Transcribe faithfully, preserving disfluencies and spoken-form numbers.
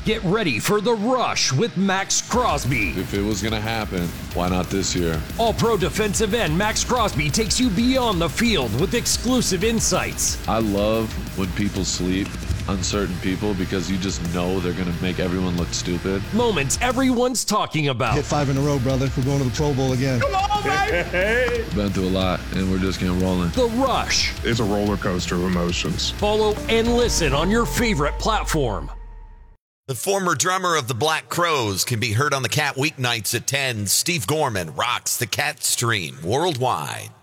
Get ready for The Rush with Max Crosby. If it was going to happen, why not this year? All-Pro defensive end Max Crosby takes you beyond the field with exclusive insights. I love when people sleep on certain people because you just know they're going to make everyone look stupid. Moments everyone's talking about. Hit five in a row, brother. We're going to the Pro Bowl again. Come on, baby! Been through a lot, and we're just getting rolling. The Rush. It's a roller coaster of emotions. Follow and listen on your favorite platform. The former drummer of the Black Crowes can be heard on the Cat weeknights at ten. Steve Gorman rocks the Cat stream worldwide.